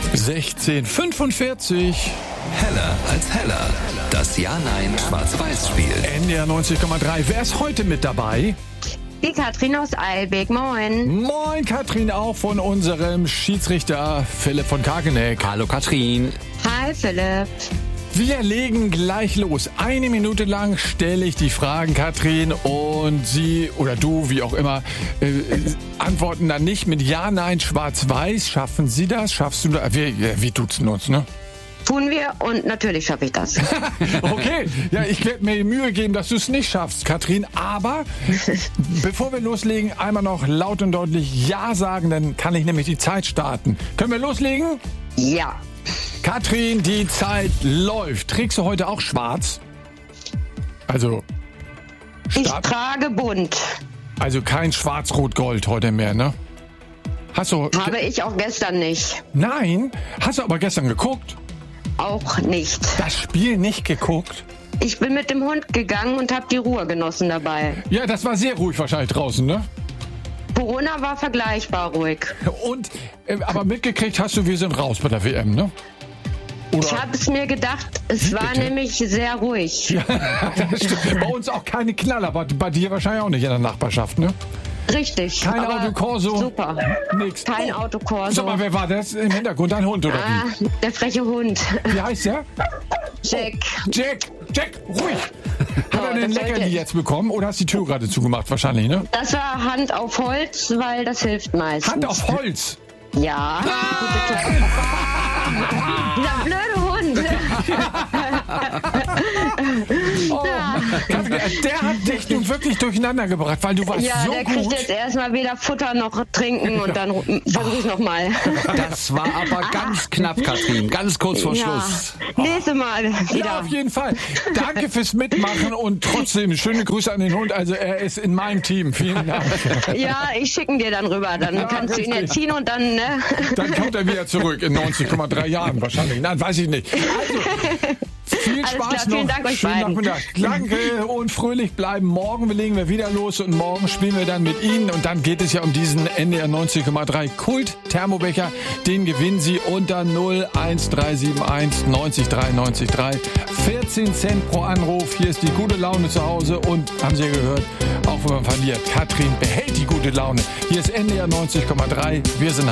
16:45. Heller als heller. Das Ja-Nein-Schwarz-Weiß-Spiel. NDR 90,3. Wer ist heute mit dabei? Die Katrin aus Eilbek, moin. Moin Katrin, auch von unserem Schiedsrichter Philipp von Kageneck. Hallo Katrin. Hi Philipp. Wir legen gleich los. 1 Minute lang stelle ich die Fragen, Katrin, und Sie oder du, wie auch immer, antworten dann nicht mit Ja, Nein, Schwarz-Weiß. Schaffen Sie das? Schaffst du das? Wir duzen uns, ne? Tun wir und natürlich schaffe ich das. Okay, ja, ich werde mir Mühe geben, dass du es nicht schaffst, Katrin. Aber bevor wir loslegen, einmal noch laut und deutlich Ja sagen, dann kann ich nämlich die Zeit starten. Können wir loslegen? Ja. Katrin, die Zeit läuft. Trägst du heute auch schwarz? Also, Ich trage bunt. also kein Schwarz-Rot-Gold heute mehr, ne? Hast du... Habe ich auch gestern nicht. Nein? Hast du aber gestern geguckt? Auch nicht. Das Spiel nicht geguckt? Ich bin mit dem Hund gegangen und habe die Ruhe genossen dabei. Ja, das war sehr ruhig wahrscheinlich draußen, ne? Corona war vergleichbar ruhig. Und, aber mitgekriegt hast du, wir sind raus bei der WM, ne? Oder? Ich habe es mir gedacht, es war bitte? nämlich sehr ruhig. Ja, das stimmt. Bei uns auch keine Knaller, aber bei dir wahrscheinlich auch nicht in der Nachbarschaft, ne? Richtig. Kein aber Autokorso? Super. Nix. Kein Autokorso. Sag mal, wer war das im Hintergrund? Ein Hund oder wie? Der freche Hund. Wie heißt der? Jack. Jack, ruhig. Hat er den das Leckerli sollte- jetzt bekommen oder hast die Tür gerade zugemacht? Wahrscheinlich, ne? Das war Hand auf Holz, weil das hilft meistens. Hand auf Holz. Ja. Dieser blöde Hund. Oh, Katrin, der hat dich nun wirklich durcheinander gebracht, weil du warst Ja, so der kriegt gut. jetzt erstmal weder Futter noch trinken und dann versuche ich nochmal. Das war aber ganz knapp, Katrin. Ganz kurz vor Schluss. Nächstes Mal Ja, wieder. auf jeden Fall. Danke fürs Mitmachen und trotzdem schöne Grüße an den Hund. Also er ist in meinem Team. Vielen Dank. Ja, ich schicke ihn dir dann rüber. Dann Ja, kannst du ihn richtig. erziehen und dann, ne? Dann kommt er wieder zurück in 90,3 Jahren wahrscheinlich. Nein, weiß ich nicht. Also, viel Alles Spaß klar, noch. vielen Dank euch Schönen beiden. Nachmittag. Danke und fröhlich bleiben. Morgen legen wir wieder los und morgen spielen wir dann mit Ihnen. Und dann geht es ja um diesen NDR 90,3 Kult-Thermobecher. Den gewinnen Sie unter 01371 90 93 3. 14 Cent pro Anruf. Hier ist die gute Laune zu Hause. Und, haben Sie ja gehört, auch wenn man verliert, Katrin behält die gute Laune. Hier ist NDR 90,3. Wir sind